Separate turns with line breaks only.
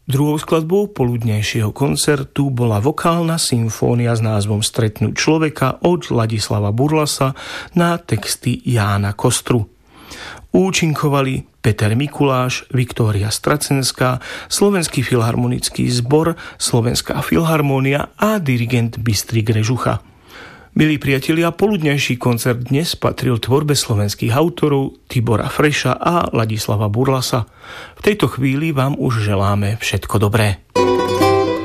Druhou skladbou poludnejšieho koncertu bola vokálna symfónia s názvom Stretnúť človeka od Ladislava Burlasa na texty Jána Kostru. Účinkovali Peter Mikuláš, Viktória Stracenská, Slovenský filharmonický zbor, Slovenská filharmónia a dirigent Bystrik Režucha. Milí priatelia, poludnejší koncert dnes patril tvorbe slovenských autorov Tibora Freša a Ladislava Burlasa. V tejto chvíli vám už želáme všetko dobré.